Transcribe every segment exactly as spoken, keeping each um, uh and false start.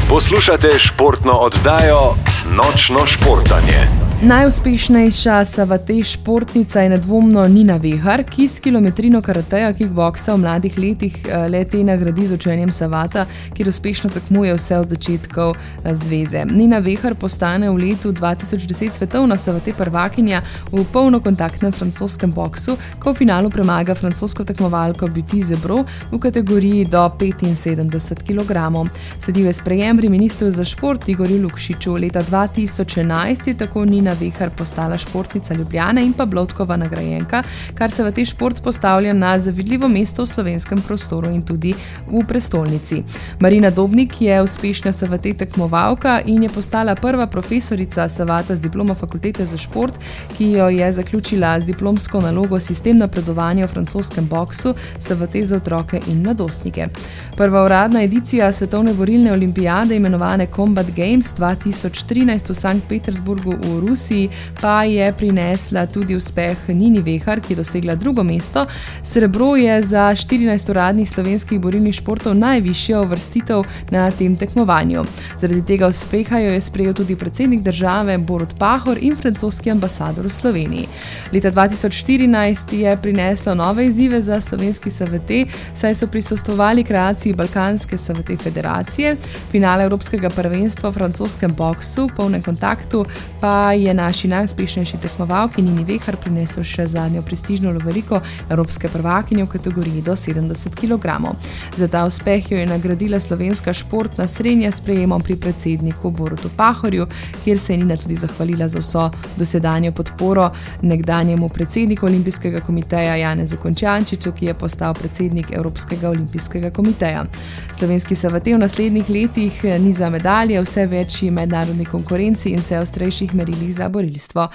Poslušate športno oddajo Nočno športanje. Najuspešnejša Savate športnica je nedvomno Nina Vehar, ki s kilometrino karateja kickboksa v mladih letih le-te nagradi z učenjem Savata, kjer uspešno tekmuje vse od začetkov zveze. Nina Vehar postane v letu dva tisoč deset svetovna Savate prvakinja v polnokontaktnem francoskem boksu, ko v finalu premaga francosko tekmovalko Beauty Zebro v kategoriji do petinsedemdeset kilogramov. Sledil je sprejem pri ministru za šport Igorju Lukšiču. Leta dva tisoč enajst je tako Nina Vehar postala športnica Ljubljane in pa Bloudkova nagrajenka, kar Savate šport postavlja na zavidljivo mesto v slovenskem prostoru in tudi v prestolnici. Marina Dobnik je uspešna Savate tekmovalka in je postala prva profesorica Savata z diplomo fakultete za šport, ki jo je zaključila z diplomsko nalogo Sistem napredovanja v francoskem boksu Savate za otroke in mladostnike. Prva uradna edicija svetovne borilne olimpijade imenovane Combat Games dva tisoč trinajst v Sankt Petersburgu v Rusiji pa je prinesla tudi uspeh Nini Vehar, ki je dosegla drugo mesto. Srebro je za štirinajst uradnih slovenskih borilnih športov najvišja uvrstitev na tem tekmovanju. Zaradi tega uspeha jo je sprejel tudi predsednik države Borut Pahor in francoski ambasador v Sloveniji. Leta dva tisoč štirinajst je prineslo nove izzive za slovenski Savate, saj so prisostvovali kreaciji Balkanske Savate federacije, finale Evropskega prvenstva v francoskem boksu, v polnem kontaktu pa je naši najuspešnejši tekmovalki Nini Vehar prinesel še zadnjo prestižno lovoriko evropske prvakinje v kategoriji do sedemdeset kilogramov. Za ta uspeh jo je nagradila slovenska športna srenja s prejemom pri predsedniku Borutu Pahorju, kjer se je Nina tudi zahvalila za vso dosedanjo podporo nekdanjemu predsedniku Olimpijskega komiteja Janezu Končančiču, ki je postal predsednik Evropskega olimpijskega komiteja. Slovenski Savate v naslednjih letih niza medalje, vse večji mednarodni konkurenci in vse ostrejših merilih za borilstvo.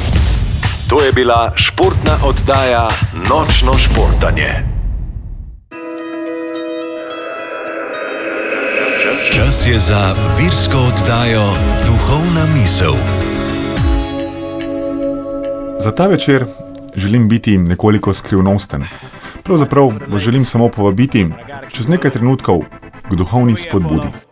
To je bila športna oddaja Nočno športanje. Čas je za virsko oddajo Duhovna misel. Za ta večer želim biti nekoliko skrivnosten. Pravzaprav želim samo povabiti čez nekaj trenutkov k duhovni spodbudi.